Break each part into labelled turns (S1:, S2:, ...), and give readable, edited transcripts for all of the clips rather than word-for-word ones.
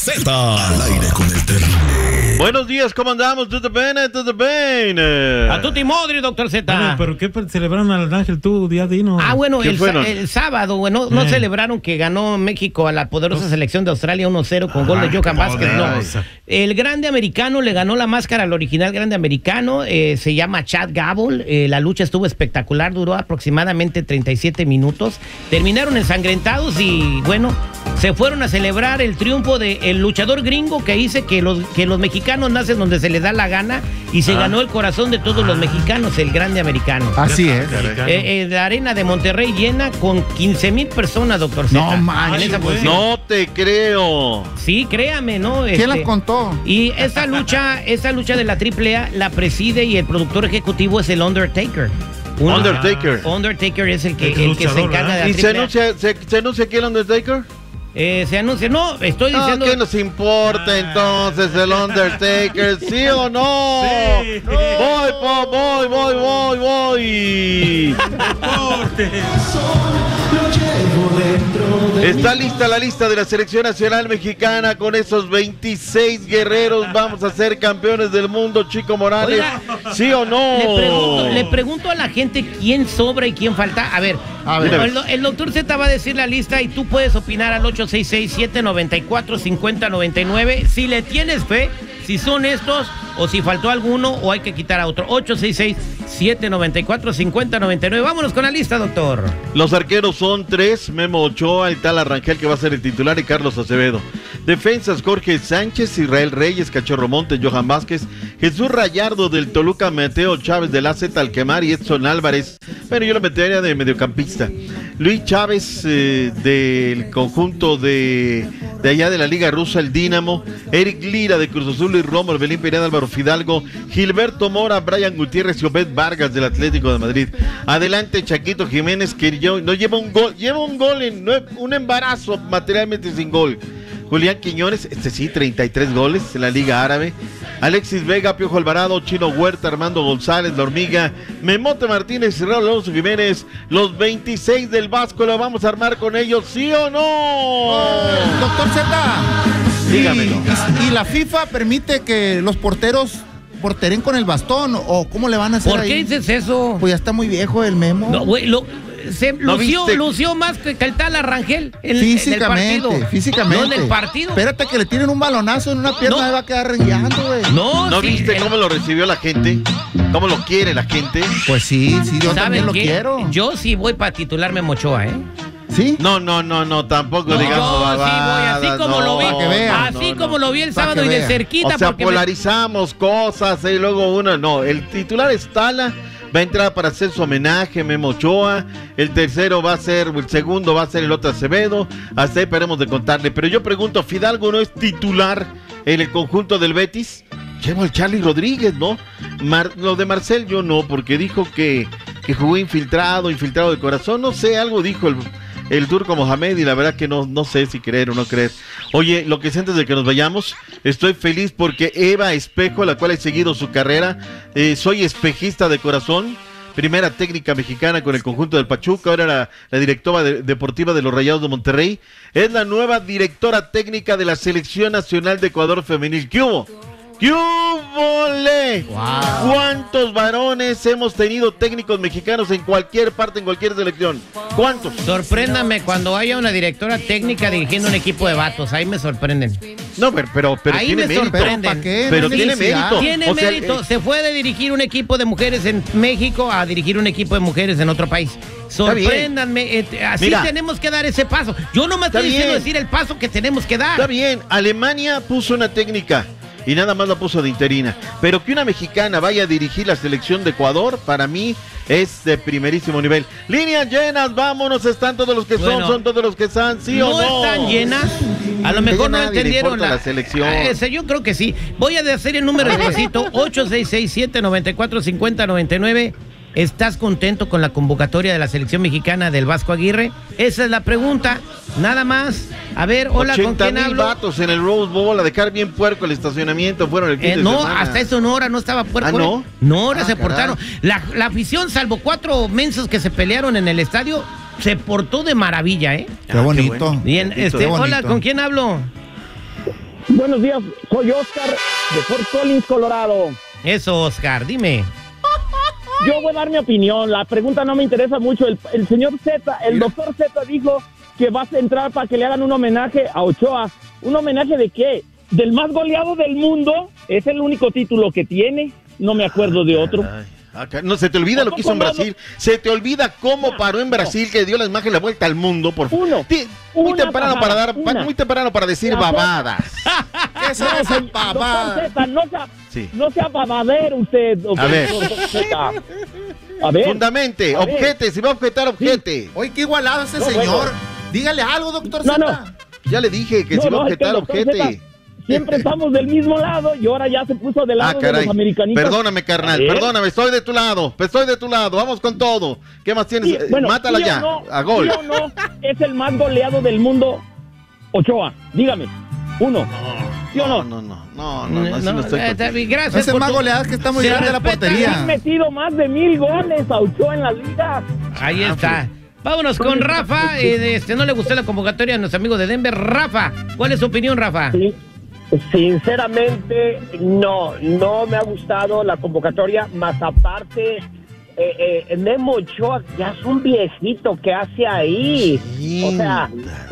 S1: Z al aire con el terrible.
S2: Buenos días, ¿cómo andamos? ¿Todo bien? ¿Todo bien?
S3: A tutti modri, doctor Z.
S4: Bueno, ¿pero qué celebraron al Ángel tú, día Dino?
S3: Ah, bueno, el sábado, bueno, no celebraron que ganó México a la poderosa selección de Australia 1-0 con gol de Johan Vázquez, no. El grande americano le ganó la máscara al original grande americano, se llama Chad Gable. La lucha estuvo espectacular, duró aproximadamente 37 minutos. Terminaron ensangrentados y, bueno, se fueron a celebrar el triunfo del luchador gringo que dice que los mexicanos nacen donde se les da la gana y se ganó el corazón de todos los mexicanos, el grande americano.
S5: Así es.
S3: La arena de Monterrey llena con 15,000 personas, doctor Z.
S5: No manches,
S2: no te creo.
S3: Sí, créame, ¿no?
S5: ¿Quién las contó?
S3: Y esa lucha de la AAA la preside y el productor ejecutivo es el Undertaker. Undertaker es el que se encarga de la
S2: AAA. ¿Y se anuncia aquí el Undertaker?
S3: Se anuncia, no, estoy diciendo...
S2: ¿Qué nos importa entonces el Undertaker? ¿Sí o no?
S4: Sí.
S2: Voy. Está lista la lista de la selección nacional mexicana con esos 26 guerreros. Vamos a ser campeones del mundo, Chico Morales. Oiga, ¿sí o no?
S3: Le pregunto a la gente quién sobra y quién falta. A ver. El doctor Z va a decir la lista y tú puedes opinar al 866-794-5099 si le tienes fe, si son estos o si faltó alguno o hay que quitar a otro. 866-794-5099. Vámonos con la lista, doctor.
S2: Los arqueros son 3: Memo Ochoa, el tal Arrangel que va a ser el titular y Carlos Acevedo. Defensas: Jorge Sánchez, Israel Reyes, Cachorro Montes, Johan Vázquez, Jesús Rayardo del Toluca, Mateo Chávez del AZ Alkmaar y Edson Álvarez. Bueno, yo lo metería de mediocampista. Luis Chávez del conjunto de allá de la Liga Rusa, el Dinamo. Eric Lira de Cruz Azul, Luis Romo, Belín Pineda, Álvaro Fidalgo, Gilberto Mora, Brian Gutiérrez y Obed Vargas del Atlético de Madrid. Adelante Chaquito Jiménez, que no lleva un gol, un embarazo materialmente sin gol. Julián Quiñones, 33 goles en la Liga Árabe. Alexis Vega, Piojo Alvarado, Chino Huerta, Armando González, La Hormiga, Memote Martínez y Raúl Alonso Jiménez. Los 26 del Vasco, ¿lo vamos a armar con ellos, sí o no?
S5: Doctor Z,
S2: dígamelo.
S5: ¿Y la FIFA permite que los porteros porteren con el bastón o cómo le van a hacer?
S3: ¿Por qué dices eso?
S5: Pues ya está muy viejo el Memo.
S3: No, güey, lució más que el tal Arrangel
S5: físicamente.
S3: No en el partido.
S5: Espérate que le tiren un balonazo en una pierna y va a quedar rengueando, güey.
S2: ¿No viste cómo lo recibió la gente? ¿Cómo lo quiere la gente?
S5: Pues sí, yo también lo quiero.
S3: Yo sí voy para titular Memo Ochoa, ¿eh?
S5: ¿Sí?
S2: No, tampoco digamos.
S3: Yo sí voy, así como lo vi. Como lo vi el sábado y de cerquita.
S2: O sea, polarizamos cosas y luego uno. No, el titular es Tala. Va a entrar para hacer su homenaje, Memo Ochoa. El segundo va a ser el otro Acevedo. Hasta ahí esperemos de contarle. Pero yo pregunto, ¿Fidalgo no es titular en el conjunto del Betis? Llevo al Charly Rodríguez, ¿no? Lo de Marcel yo no, porque dijo que jugó infiltrado de corazón. No sé, algo dijo el turco Mohamed y la verdad que no sé si creer o no creer. Oye, lo que sé antes de que nos vayamos, estoy feliz porque Eva Espejo, la cual he seguido su carrera, soy espejista de corazón, primera técnica mexicana con el conjunto del Pachuca, ahora la directora deportiva de los Rayados de Monterrey, es la nueva directora técnica de la Selección Nacional de Ecuador Femenil. ¿Qué hubo? ¡Qué húbole! Wow. ¿Cuántos varones hemos tenido técnicos mexicanos en cualquier parte, en cualquier selección? ¿Cuántos?
S3: Sorpréndame cuando haya una directora técnica dirigiendo un equipo de vatos. Ahí me sorprenden.
S2: No, pero
S3: ahí
S2: tiene
S3: me
S2: mérito.
S3: Sorprenden.
S2: Pero tiene mérito.
S3: Tiene mérito. Se fue de dirigir un equipo de mujeres en México a dirigir un equipo de mujeres en otro país. Sorpréndanme. Así mira, tenemos que dar ese paso. Yo no me estoy diciendo decir el paso que tenemos que dar.
S2: Está bien. Alemania puso una técnica y nada más la puso de interina. Pero que una mexicana vaya a dirigir la selección de Ecuador, para mí es de primerísimo nivel. Líneas llenas, vámonos, están todos los que son todos los que están, ¿sí o no?
S3: No están llenas, a lo mejor no entendieron
S2: la selección.
S3: Yo creo que sí. Voy a hacer el número despacito, 866-794-5099. ¿Estás contento con la convocatoria de la selección mexicana del Vasco Aguirre? Esa es la pregunta, nada más. A ver, hola, ¿con quién hablo?
S2: 80,000 vatos en el Rose Bowl, a dejar bien puerco el estacionamiento, fueron el fin de semana.
S3: Hasta eso no estaba puerco.
S2: ¿No?
S3: No, ahora se portaron. La afición, salvo 4 mensos que se pelearon en el estadio, se portó de maravilla, ¿eh?
S5: Qué bonito.
S3: Bien,
S5: qué bonito.
S3: Hola, ¿con quién hablo?
S6: Buenos días, soy Oscar de Fort Collins, Colorado.
S3: Eso, Oscar, dime.
S6: Yo voy a dar mi opinión, la pregunta no me interesa mucho. El señor Z, el doctor Z dijo que vas a entrar para que le hagan un homenaje a Ochoa. ¿Un homenaje de qué? ¿Del más goleado del mundo? Es el único título que tiene, no me acuerdo de otro.
S2: No, se te olvida lo que hizo en Brasil. Se te olvida cómo paró en Brasil, que dio la imagen la vuelta al mundo. Muy temprano para decir babadas.
S5: ¿Qué son esas babadas?
S6: No sea babadero usted.
S2: A ver.
S6: A ver.
S2: Fundamente, objete, si va a objetar, objete.
S5: Oye, qué igualado ese señor. Dígale algo, doctor
S6: No,
S5: Z.
S2: Ya le dije que si va a objetar, objete.
S6: Siempre estamos del mismo lado y ahora ya se puso del lado de los americanistas.
S2: Perdóname, carnal, perdóname, estoy de tu lado, vamos con todo. ¿Qué más tienes?
S6: Sí, bueno,
S2: mátala
S6: ¿sí
S2: ya,
S6: no,
S2: a gol.
S6: ¿sí o no es el más goleado del mundo, Ochoa? Dígame, uno. ¿Sí o no?
S2: No, así no estoy.
S3: Gracias.
S5: Es el más goleado que está muy grande de la portería.
S6: Han metido más de 1,000 goles a Ochoa en la liga.
S3: Ahí está. Vámonos con Rafa. No le gustó la convocatoria a nuestro amigo de Denver. Rafa, ¿cuál es su opinión, Rafa?
S6: Sí. Sinceramente, no me ha gustado la convocatoria, más aparte, Memo Ochoa ya es un viejito, ¿qué hace ahí? O sea,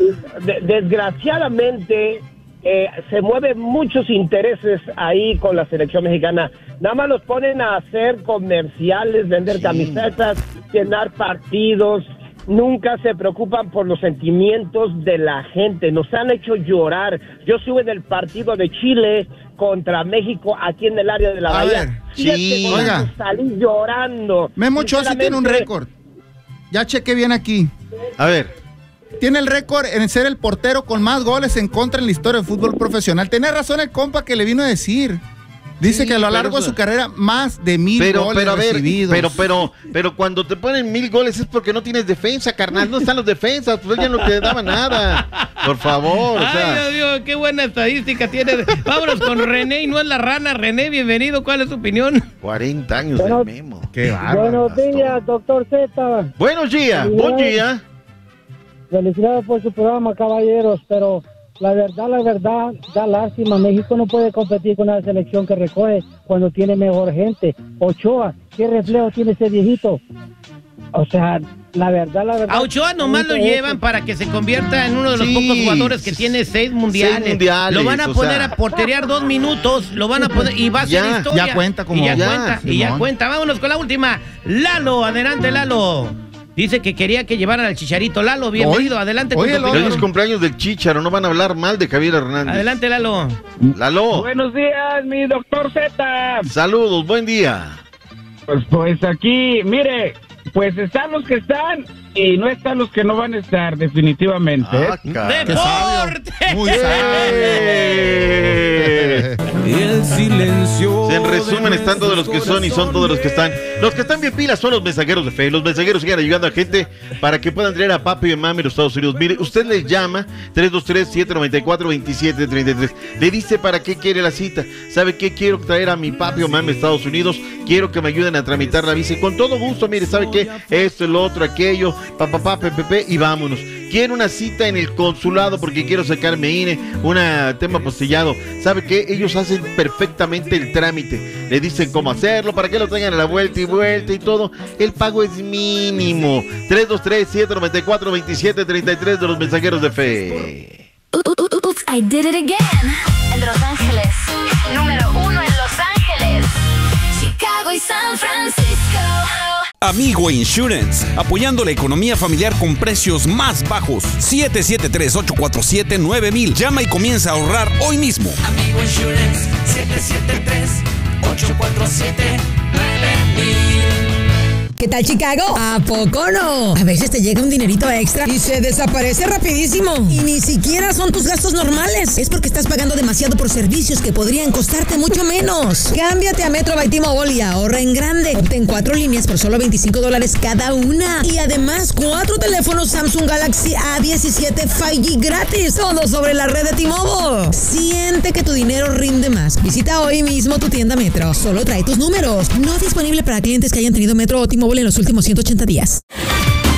S6: desgraciadamente, se mueven muchos intereses ahí con la selección mexicana. Nada más los ponen a hacer comerciales, vender camisetas, llenar partidos. Nunca se preocupan por los sentimientos de la gente. Nos han hecho llorar. Yo estuve en el partido de Chile contra México aquí en el área de la Bahía.
S5: Oiga,
S6: salí llorando.
S5: Memo Ochoa sí tiene un récord. Ya chequé bien aquí.
S2: A ver.
S5: Tiene el récord en ser el portero con más goles en contra en la historia del fútbol profesional. Tenía razón el compa que le vino a decir. Dice que a lo largo de su carrera más de 1,000 goles recibidos.
S2: Pero cuando te ponen 1,000 goles es porque no tienes defensa, carnal. No están los defensas, pues ya no te daba nada. Por favor, o sea.
S3: Ay, Dios mío, qué buena estadística tiene. Vámonos con René y no es la rana. René, bienvenido. ¿Cuál es tu opinión?
S2: 40 años del Memo.
S5: Qué bárbaro.
S6: Buenos días, doctor Z.
S2: Buenos días, buen día.
S6: Felicidades por su programa, caballeros, pero la verdad, da lástima. México no puede competir con la selección que recoge cuando tiene mejor gente. Ochoa, ¿qué reflejo tiene ese viejito? O sea, la verdad.
S3: A Ochoa nomás lo llevan para que se convierta en uno de los pocos jugadores que tiene 6 mundiales. Lo van a poner a porterear 2 minutos, lo van a poner y va a ser historia.
S5: Ya cuenta como.
S3: Ya cuenta. Vámonos con la última. Lalo, adelante, Lalo. Dice que quería que llevaran al Chicharito. Lalo, bienvenido. Adelante con tu opinión.
S2: Hoy es cumpleaños del Chicharo. No van a hablar mal de Javier Hernández.
S3: Adelante, Lalo.
S2: Lalo.
S6: Buenos días, mi doctor Z.
S2: Saludos, buen día.
S6: Pues aquí, mire, pues están los que están y no están los que no van a estar, definitivamente.
S3: ¡Deporte!
S5: Muy sabio.
S1: Y el silencio.
S2: En resumen, están todos los que son y son todos los que están. Los que están bien pilas son los mensajeros de fe. Los mensajeros siguen ayudando a gente para que puedan traer a papi y mami a los Estados Unidos. Mire, usted les llama 323-794-2733. Le dice para qué quiere la cita. ¿Sabe qué? Quiero traer a mi papi o mami a Estados Unidos. Quiero que me ayuden a tramitar la visa. Y con todo gusto, mire, ¿sabe qué? Esto, el otro, aquello, pepe, y vámonos. Quiero una cita en el consulado porque quiero sacarme INE, un tema postillado. ¿Sabe qué? Ellos hacen perfectamente el trámite. Le dicen cómo hacerlo, para que lo traigan a la vuelta y todo. El pago es mínimo. 323-794-2733 de los mensajeros de fe.
S7: Oops, I did it again. En Los Ángeles. Número 1 en Los Ángeles. Chicago y San Francisco.
S1: Amigo Insurance, apoyando la economía familiar con precios más bajos. 773-847-9000. Llama y comienza a ahorrar hoy mismo.
S8: Amigo Insurance, 773-847-9000.
S9: ¿Qué tal, Chicago? ¿A poco no? A veces te llega un dinerito extra y se desaparece rapidísimo. Y ni siquiera son tus gastos normales. Es porque estás pagando demasiado por servicios que podrían costarte mucho menos. Cámbiate a Metro by T-Mobile y ahorra en grande. Obtén 4 líneas por solo $25 cada una. Y además, 4 teléfonos Samsung Galaxy A17 5G gratis. Todo sobre la red de T-Mobile. Siente que tu dinero rinde más. Visita hoy mismo tu tienda Metro. Solo trae tus números. No disponible para clientes que hayan tenido Metro o T-Mobile en los últimos 180 días.